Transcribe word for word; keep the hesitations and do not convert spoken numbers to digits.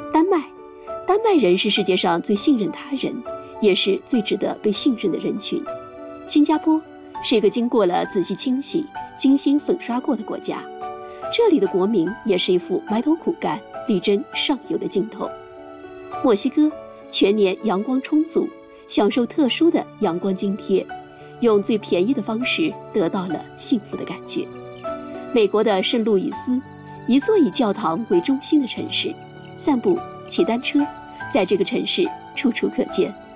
丹麦，丹麦人是世界上最信任他人，也是最值得被信任的人群。新加坡是一个经过了仔细清洗、精心粉刷过的国家，这里的国民也是一副埋头苦干、力争上游的劲头。墨西哥全年阳光充足，享受特殊的阳光津贴，用最便宜的方式得到了幸福的感觉。美国的圣路易斯，一座以教堂为中心的城市，散步、骑单车，在这个城市处处可见。